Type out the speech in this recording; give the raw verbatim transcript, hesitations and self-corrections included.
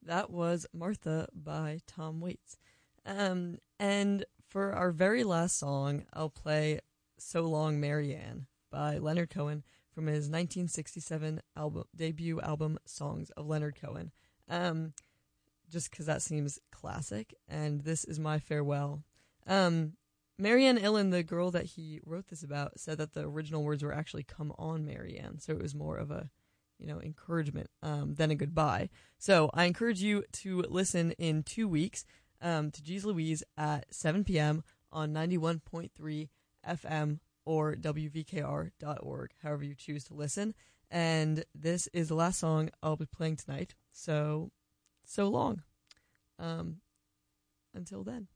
That was Martha by Tom Waits. Um, and for our very last song, I'll play So Long Marianne by Leonard Cohen from his nineteen sixty-seven album debut album Songs of Leonard Cohen. Um, just because that seems classic, and this is my farewell. Um, Marianne Illen, the girl that he wrote this about, said that the original words were actually "Come on, Marianne," so it was more of a, you know, encouragement um, than a goodbye. So I encourage you to listen in two weeks um, to Geez Louise at seven p.m. on ninety-one point three F M or W V K R dot org, however you choose to listen. And this is the last song I'll be playing tonight. So, so long. Um, until then.